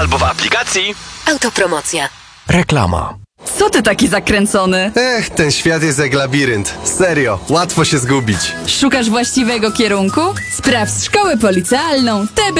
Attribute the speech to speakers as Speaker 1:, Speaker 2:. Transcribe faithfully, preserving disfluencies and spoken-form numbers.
Speaker 1: albo w aplikacji.
Speaker 2: Autopromocja.
Speaker 3: Reklama.
Speaker 4: Co ty taki zakręcony?
Speaker 5: Ech, ten świat jest jak labirynt. Serio, łatwo się zgubić.
Speaker 4: Szukasz właściwego kierunku? Sprawdź szkołę policealną T B